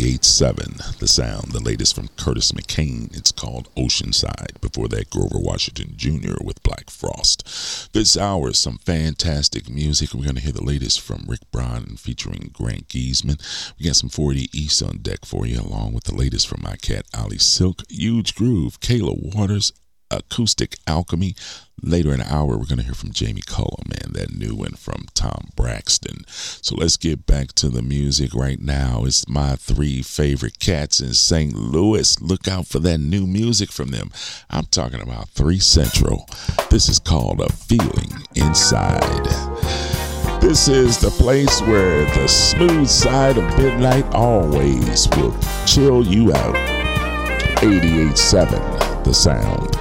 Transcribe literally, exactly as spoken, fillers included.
eighty-eight point seven, The Sound, the latest from Curtis McCain. It's called Oceanside. Before that, Grover Washington Junior with Black Frost. This hour, some fantastic music. We're going to hear the latest from Rick Brown featuring Grant Giesman. We got some forty East on deck for you, along with the latest from my cat, Ali Silk, Huge Groove, Kayla Waters, Acoustic Alchemy. Later in the hour, we're going to hear from Jamie Cullum and that new one from Tom Braxton. So let's get back to the music right now. It's my three favorite cats in Saint Louis. Look out for that new music from them. I'm talking about Three Central. This is called A Feeling Inside. This is the place where the smooth side of midnight always will chill you out. eighty-eight point seven, The Sound.